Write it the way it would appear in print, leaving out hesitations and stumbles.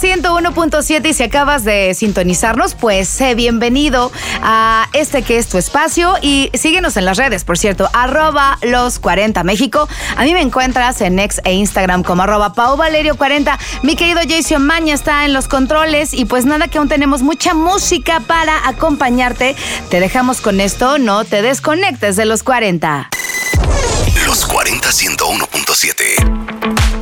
101.7 y si acabas de sintonizarnos, pues sé bienvenido a este que es tu espacio y síguenos en las redes, por cierto, @los40México. A mí me encuentras en X e Instagram como @PauValerio40. Mi querido Jason Maña está en los controles y pues nada, que aún tenemos mucha música para acompañarte. Te dejamos con esto, no te desconectes de los 40. Los 40 101.7.